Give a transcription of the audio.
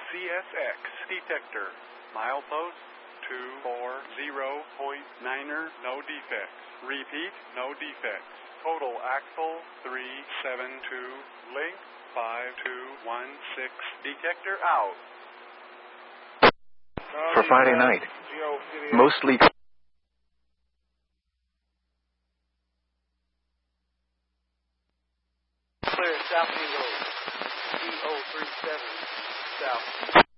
CSX detector. Milepost 240.9er, no defects. Repeat, no defects. Total axle 372, link 5216, detector out. For Friday night, mostly clear South Road, CO37 South.